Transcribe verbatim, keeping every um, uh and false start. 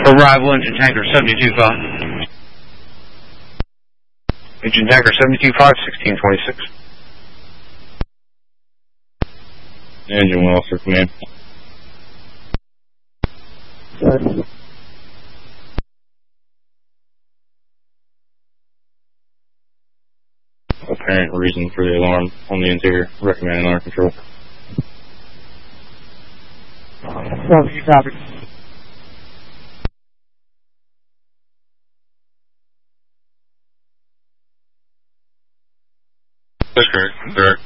Arrival engine tanker seventy-two five. Engine tanker seventy-two five, sixteen twenty-six. Engine well, sir, command. Good. Apparent reason for the alarm on the interior. Recommend alarm control. Copy, you copy. That's correct. Correct.